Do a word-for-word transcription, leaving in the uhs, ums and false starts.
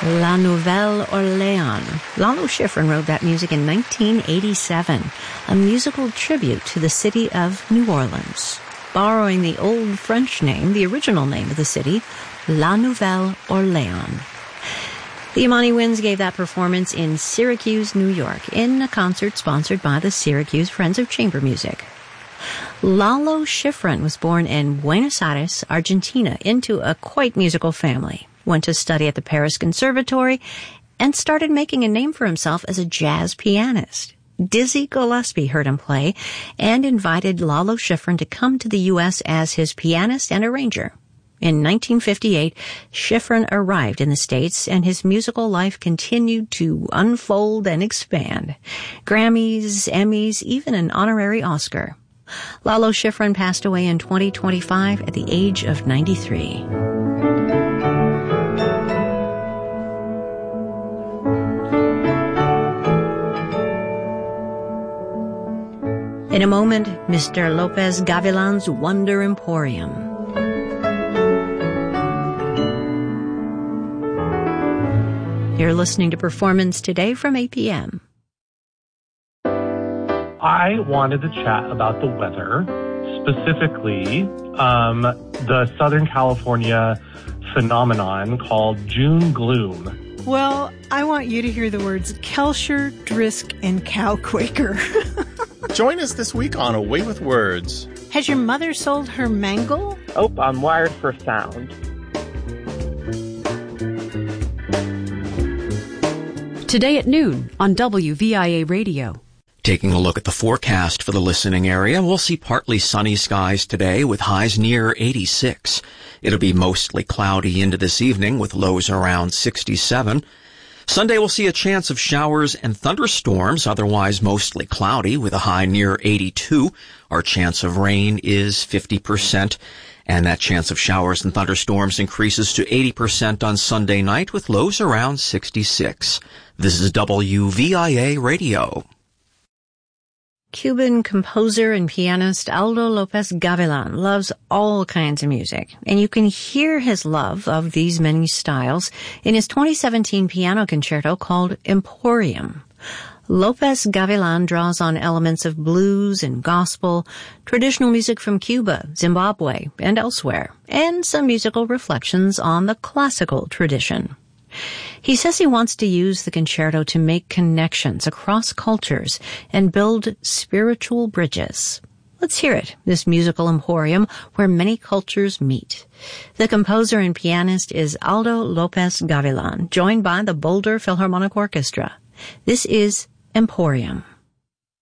La Nouvelle Orléans. Lalo Schifrin wrote that music in nineteen eighty-seven, a musical tribute to the city of New Orleans, borrowing the old French name, the original name of the city, La Nouvelle Orléans. The Imani Winds gave that performance in Syracuse, New York, in a concert sponsored by the Syracuse Friends of Chamber Music. Lalo Schifrin was born in Buenos Aires, Argentina, into a quite musical family. Went to study at the Paris Conservatory and started making a name for himself as a jazz pianist. Dizzy Gillespie heard him play and invited Lalo Schifrin to come to the U S as his pianist and arranger. In nineteen fifty-eight, Schifrin arrived in the States, and his musical life continued to unfold and expand. Grammys, Emmys, even an honorary Oscar. Lalo Schifrin passed away in twenty twenty-five at the age of ninety-three. In a moment, Mister Lopez Gavilan's Wonder Emporium. You're listening to Performance Today from A P M. I wanted to chat about the weather, specifically um, the Southern California phenomenon called June gloom. Well, I want you to hear the words Kelcher, Drisk, and Cow Quaker. Join us this week on Away with Words. Has your mother sold her mangle? Oh, I'm wired for sound. Today at noon on W V I A Radio. Taking a look at the forecast for the listening area, we'll see partly sunny skies today with highs near eighty-six. It'll be mostly cloudy into this evening with lows around sixty-seven. Sunday we'll see a chance of showers and thunderstorms, otherwise mostly cloudy with a high near eighty-two. Our chance of rain is fifty percent, and that chance of showers and thunderstorms increases to eighty percent on Sunday night with lows around sixty-six. This is W V I A Radio. Cuban composer and pianist Aldo Lopez Gavilan loves all kinds of music, and you can hear his love of these many styles in his twenty seventeen piano concerto called Emporium. Lopez Gavilan draws on elements of blues and gospel, traditional music from Cuba, Zimbabwe, and elsewhere, and some musical reflections on the classical tradition. He says he wants to use the concerto to make connections across cultures and build spiritual bridges. Let's hear it, this musical emporium where many cultures meet. The composer and pianist is Aldo Lopez Gavilan, joined by the Boulder Philharmonic Orchestra. This is Emporium.